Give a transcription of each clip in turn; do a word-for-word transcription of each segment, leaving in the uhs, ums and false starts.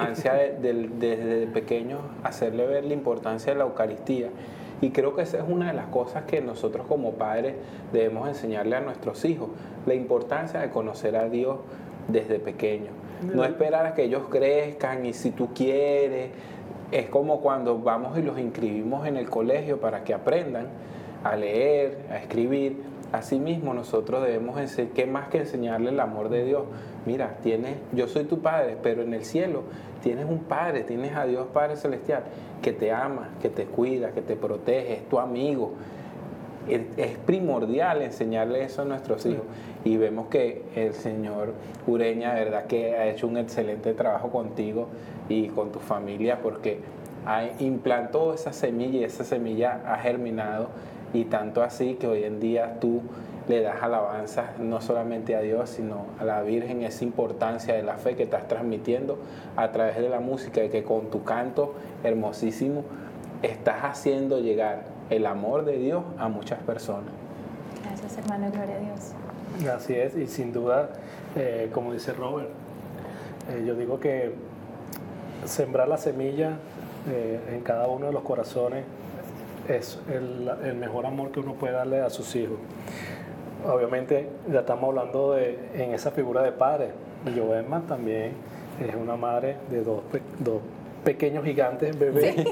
importancia de, de, desde pequeños, hacerle ver la importancia de la Eucaristía. Y creo que esa es una de las cosas que nosotros como padres debemos enseñarle a nuestros hijos, la importancia de conocer a Dios desde pequeños. No esperar a que ellos crezcan y si tú quieres, es como cuando vamos y los inscribimos en el colegio para que aprendan a leer, a escribir. Asimismo nosotros debemos enseñar, ¿qué más que enseñarle el amor de Dios? Mira, tienes, yo soy tu Padre, pero en el cielo tienes un Padre, tienes a Dios Padre Celestial, que te ama, que te cuida, que te protege, es tu amigo. Es, es primordial enseñarle eso a nuestros hijos. Y vemos que el señor Ureña, de verdad que ha hecho un excelente trabajo contigo y con tu familia, porque ha implantó esa semilla y esa semilla ha germinado, y tanto así que hoy en día tú le das alabanzas no solamente a Dios, sino a la Virgen, esa importancia de la fe que estás transmitiendo a través de la música, y que con tu canto hermosísimo estás haciendo llegar el amor de Dios a muchas personas. Gracias, hermano, gloria a Dios. Así es, y sin duda, eh, como dice Robert, eh, yo digo que sembrar la semilla eh, en cada uno de los corazones es el, el mejor amor que uno puede darle a sus hijos. Obviamente ya estamos hablando de, en esa figura de padre. Y Joelma también es una madre de dos, pe, dos pequeños gigantes, bebés, sí.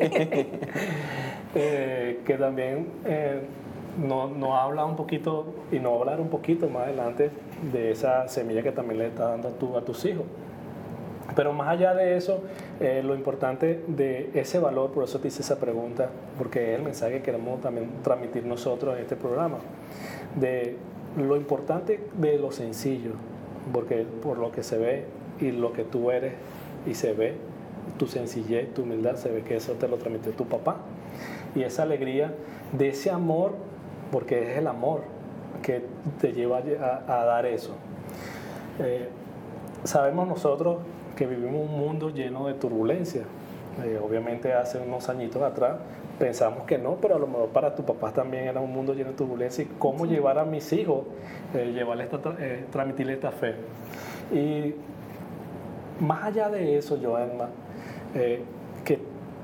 eh, que también eh, nos no habla un poquito, y nos va a hablar un poquito más adelante de esa semilla que también le está dando tú a tus hijos. Pero más allá de eso, eh, lo importante de ese valor, por eso te hice esa pregunta, porque es el mensaje que queremos también transmitir nosotros en este programa, de lo importante de lo sencillo, porque por lo que se ve y lo que tú eres y se ve, tu sencillez, tu humildad, se ve que eso te lo transmitió tu papá. Y esa alegría de ese amor, porque es el amor que te lleva a, a dar eso. Eh, sabemos nosotros que vivimos un mundo lleno de turbulencia. Eh, obviamente hace unos añitos atrás pensamos que no, pero a lo mejor para tu papá también era un mundo lleno de turbulencia. Y cómo sí. llevar a mis hijos, eh, llevarle esta, eh, transmitirle esta fe. Y más allá de eso, Joelma, eh, que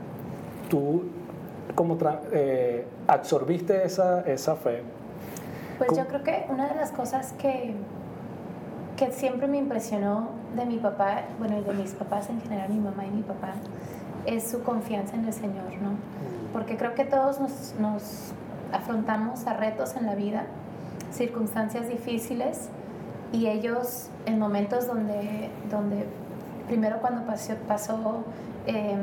tú como eh, absorbiste esa, esa fe. Pues ¿Cómo? Yo creo que una de las cosas que, que siempre me impresionó de mi papá, bueno, y de mis papás en general, mi mamá y mi papá, es su confianza en el Señor, ¿no? Porque creo que todos nos, nos afrontamos a retos en la vida, circunstancias difíciles, y ellos en momentos donde, donde primero cuando pasó, pasó eh,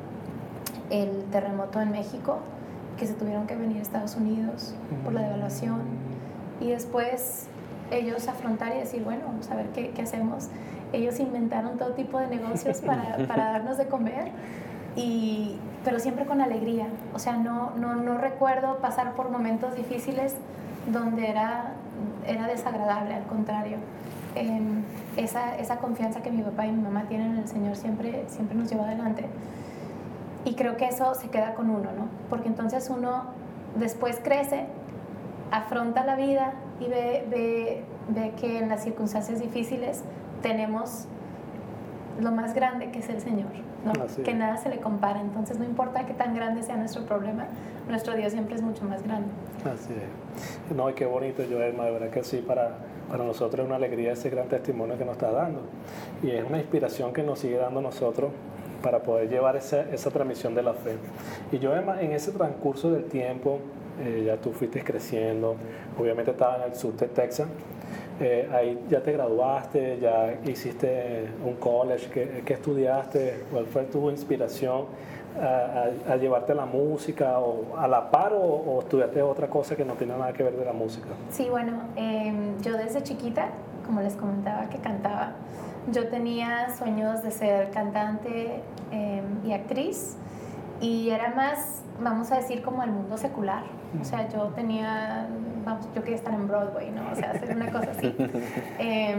el terremoto en México, que se tuvieron que venir a Estados Unidos por la devaluación, y después ellos afrontar y decir, bueno, vamos a ver qué, qué hacemos. Ellos inventaron todo tipo de negocios para, para darnos de comer, y, pero siempre con alegría. O sea, no, no, no recuerdo pasar por momentos difíciles donde era, era desagradable, al contrario. Eh, esa, esa confianza que mi papá y mi mamá tienen en el Señor siempre, siempre nos lleva adelante. Y creo que eso se queda con uno, ¿no? Porque entonces uno después crece, afronta la vida y ve, ve, ve que en las circunstancias difíciles tenemos lo más grande, que es el Señor, ¿no? Que nada se le compara. Entonces no importa qué tan grande sea nuestro problema, nuestro Dios siempre es mucho más grande. Así es. No, y qué bonito, Joelma, de verdad que sí, para, para nosotros es una alegría ese gran testimonio que nos está dando, y es una inspiración que nos sigue dando nosotros para poder llevar esa, esa transmisión de la fe. Y Joelma, en ese transcurso del tiempo, eh, ya tú fuiste creciendo, obviamente estabas en el sur de Texas. Eh, ahí ya te graduaste, ya hiciste un college. ¿Qué, qué estudiaste? ¿Cuál fue tu inspiración a, a, a llevarte a la música, o a la par, o, o estudiaste otra cosa que no tiene nada que ver de la música? Sí, bueno, eh, yo desde chiquita, como les comentaba, que cantaba. Yo tenía sueños de ser cantante eh, y actriz, y era más, vamos a decir, como el mundo secular. O sea, yo tenía, vamos, yo quería estar en Broadway, ¿no? O sea, hacer una cosa así. Eh,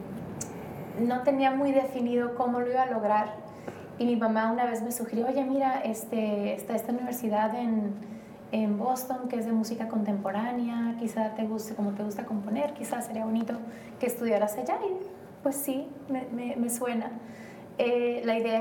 no tenía muy definido cómo lo iba a lograr, y mi mamá una vez me sugirió, oye, mira, este, está esta universidad en, en Boston que es de música contemporánea, quizá te guste, como te gusta componer, quizás sería bonito que estudiaras allá. Y pues sí, me, me, me suena. Eh, la idea